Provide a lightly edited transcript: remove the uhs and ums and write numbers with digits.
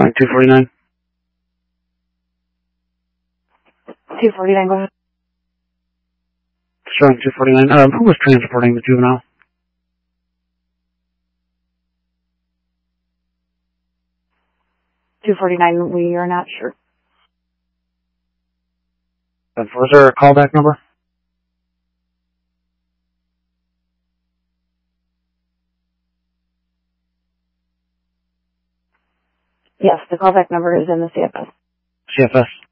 Strong 249. 249, go ahead. Strong 249. Who was transporting the juvenile? $249, we are not sure. Was there a callback number? Yes, the callback number is in the CFS. CFS.